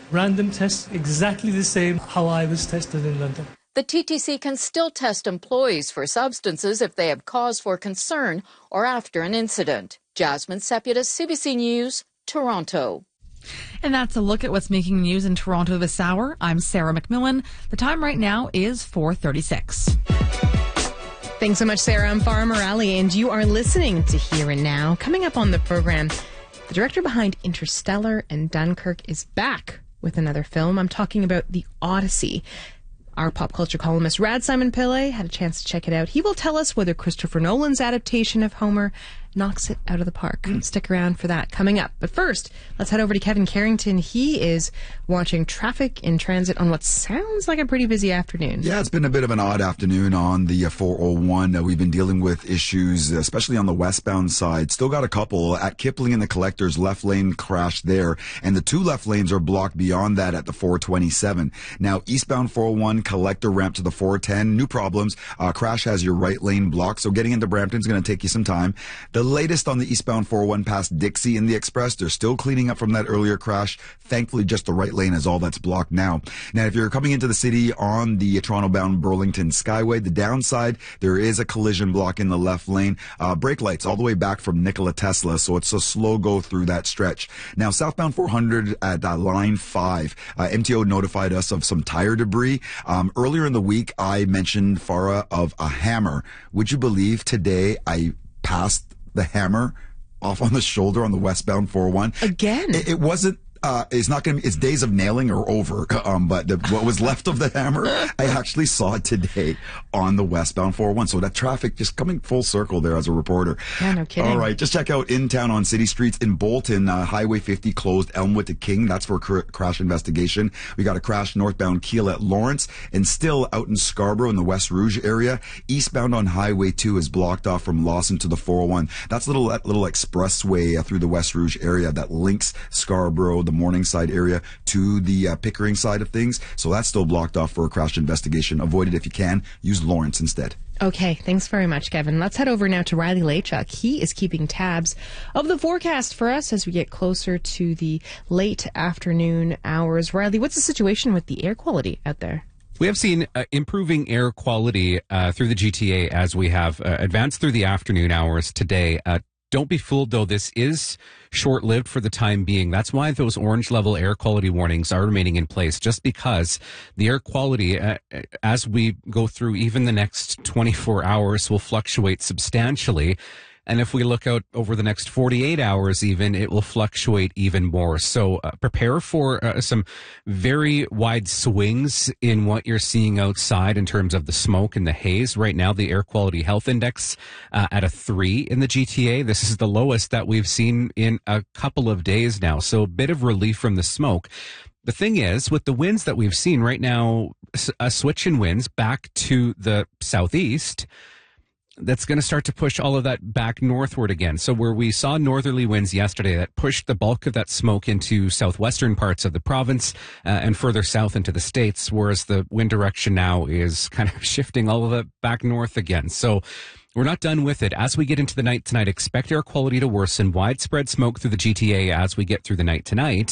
random tests, exactly the same how I was tested in London. The TTC can still test employees for substances if they have cause for concern or after an incident. Jasmine Sepulveda, CBC News, Toronto. And that's a look at what's making news in Toronto this hour. I'm Sarah McMillan. The time right now is 4:36. Thanks so much, Sarah. I'm Farah Morali, and you are listening to Here and Now. Coming up on the program, the director behind Interstellar and Dunkirk is back with another film. I'm talking about The Odyssey. Our pop culture columnist, Rad Simon Pillay, had a chance to check it out. He will tell us whether Christopher Nolan's adaptation of Homer knocks it out of the park. Stick around for that coming up. But first, let's head over to Kevin Carrington. He is watching traffic in transit on what sounds like a pretty busy afternoon. Yeah, it's been a bit of an odd afternoon on the 401. We've been dealing with issues, especially on the westbound side. Still got a couple. At Kipling and the Collectors, left lane crashed there, and the two left lanes are blocked beyond that at the 427. Now, eastbound 401, Collector ramp to the 410, new problems. Crash has your right lane blocked, so getting into Brampton is going to take you some time. The latest on the eastbound 401 past Dixie in the Express, they're still cleaning up from that earlier crash. Thankfully, just the right lane is all that's blocked now. Now, if you're coming into the city on the Toronto-bound Burlington Skyway, the downside, there is a collision block in the left lane. Brake lights all the way back from Nikola Tesla, so it's a slow go through that stretch. Now, southbound 400 at line 5, MTO notified us of some tire debris. Earlier in the week, I mentioned, Farah, of a hammer. Would you believe today I passed the hammer off on the shoulder on the westbound 401 again? It wasn't. It's not going to be, its days of nailing are over. But what was left of the hammer, I actually saw it today on the westbound 401. So that traffic just coming full circle there as a reporter. Yeah, no kidding. All right. Just check out in town on city streets in Bolton, Highway 50 closed Elmwood to King. That's for crash investigation. We got a crash northbound Kiel at Lawrence, and still out in Scarborough in the West Rouge area. Eastbound on Highway 2 is blocked off from Lawson to the 401. That's a little expressway through the West Rouge area that links Scarborough, the Morningside area, to the Pickering side of things. So that's still blocked off for a crash investigation. Avoid it if you can. Use Lawrence instead. Okay, thanks very much, Kevin. Let's head over now to Riley Lachuk. He is keeping tabs of the forecast for us as we get closer to the late afternoon hours. Riley, what's the situation with the air quality out there? We have seen improving air quality through the GTA as we have advanced through the afternoon hours today. Don't be fooled, though. This is short-lived for the time being. That's why those orange level air quality warnings are remaining in place, just because the air quality, as we go through even the next 24 hours, will fluctuate substantially. And if we look out over the next 48 hours even, it will fluctuate even more. So prepare for some very wide swings in what you're seeing outside in terms of the smoke and the haze. Right now, the Air Quality Health Index at a 3 in the GTA. This is the lowest that we've seen in a couple of days now. So a bit of relief from the smoke. The thing is, with the winds that we've seen right now, a switch in winds back to the southeast, that's going to start to push all of that back northward again. So where we saw northerly winds yesterday that pushed the bulk of that smoke into southwestern parts of the province and further south into the states, whereas the wind direction now is kind of shifting all of it back north again. So we're not done with it. As we get into the night tonight, expect air quality to worsen, widespread smoke through the GTA as we get through the night tonight.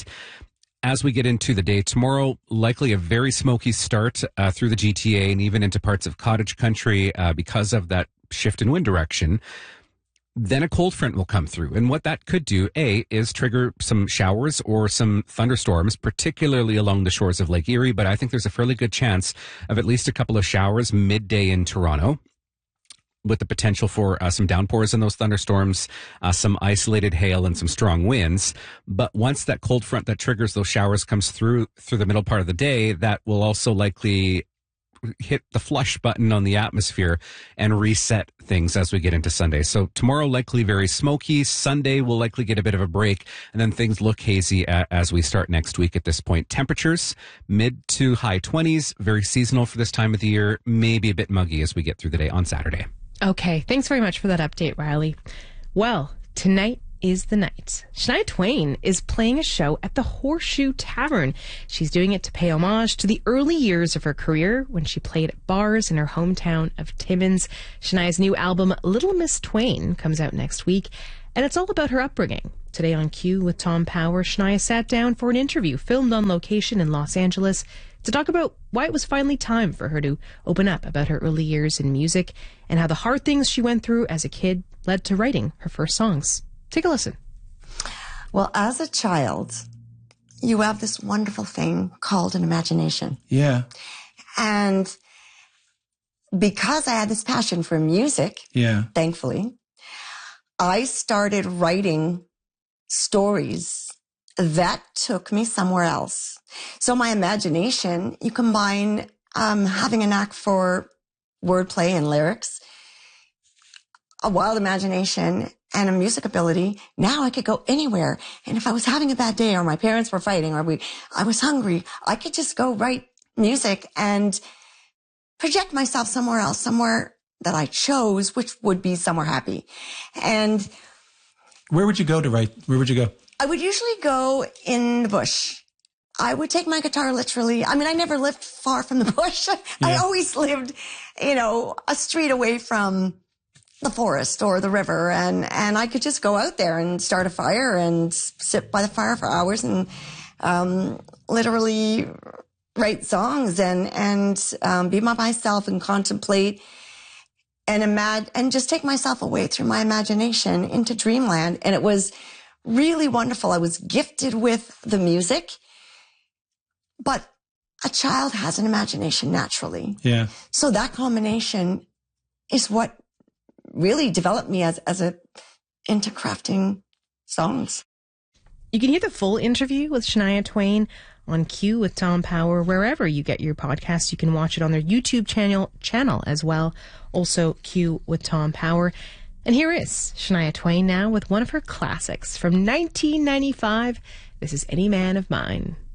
As we get into the day tomorrow, likely a very smoky start through the GTA and even into parts of cottage country because of that shift in wind direction. Then a cold front will come through. And what that could do, is trigger some showers or some thunderstorms, particularly along the shores of Lake Erie. But I think there's a fairly good chance of at least a couple of showers midday in Toronto, with the potential for some downpours in those thunderstorms, some isolated hail and some strong winds. But once that cold front that triggers those showers comes through the middle part of the day, that will also likely hit the flush button on the atmosphere and reset things as we get into Sunday. So tomorrow likely very smoky. Sunday will likely get a bit of a break, and then things look hazy as we start next week at this point. Temperatures mid to high 20s, very seasonal for this time of the year, maybe a bit muggy as we get through the day on Saturday. Okay, thanks very much for that update, Riley. Well, tonight is the night. Shania Twain is playing a show at the Horseshoe Tavern. She's doing it to pay homage to the early years of her career when she played at bars in her hometown of Timmins. Shania's new album, Little Miss Twain, comes out next week. And it's all about her upbringing. Today on Q with Tom Power, Shania sat down for an interview filmed on location in Los Angeles to talk about why it was finally time for her to open up about her early years in music and how the hard things she went through as a kid led to writing her first songs. Take a listen. Well, as a child, you have this wonderful thing called an imagination. Yeah. And because I had this passion for music, thankfully, I started writing stories that took me somewhere else. So my imagination, you combine having a knack for wordplay and lyrics, a wild imagination, and a music ability. Now I could go anywhere. And if I was having a bad day or my parents were fighting or I was hungry, I could just go write music and project myself somewhere else, somewhere that I chose, which would be somewhere happy. And where would you go to write? Where would you go? I would usually go in the bush. I would take my guitar literally. I mean, I never lived far from the bush. I always lived, a street away from the forest or the river. And I could just go out there and start a fire and sit by the fire for hours and literally write songs and be by myself and contemplate and just take myself away through my imagination into dreamland. And it was really wonderful. I was gifted with the music, but a child has an imagination naturally. Yeah. So that combination is what really developed me as into crafting songs. You can hear the full interview with Shania Twain on Q with Tom Power, wherever you get your podcasts. You can watch it on their YouTube channel as well. Also Q with Tom Power. And here is Shania Twain now with one of her classics from 1995. This is Any Man of Mine.